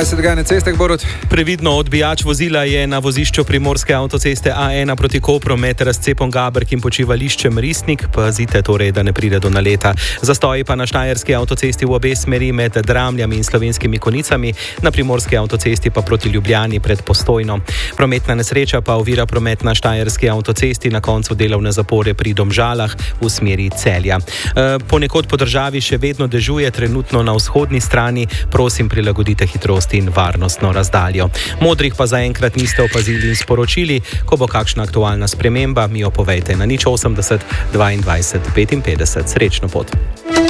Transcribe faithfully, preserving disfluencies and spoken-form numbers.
Kaj se dogaja na cestah, Borut? Previdno odbijač vozila je na vozišču primorske avtoceste A ena proti Kopru med razcepom Gaberk in počivališčem Risnik. Pazite torej, da ne pride do naleta. Zastoji pa na štajerski avtocesti v obe smeri med Dramljami in Slovenskimi Konicami, na primorski avtocesti pa proti Ljubljani pred Postojno. Prometna nesreča pa ovira promet na štajerski avtocesti na koncu delovne zapore pri Domžalah v smeri Celja. E, ponekod po državi še vedno dežuje, trenutno na vzhodni strani. Prosim, prilagodite hitrost in varnostno razdaljo. Modrih pa zaenkrat niste opazili in sporočili. Ko bo kakšna aktualna sprememba, mi jo povejte na nič osemdeset dvaindvajset petinpetdeset. Srečno pot.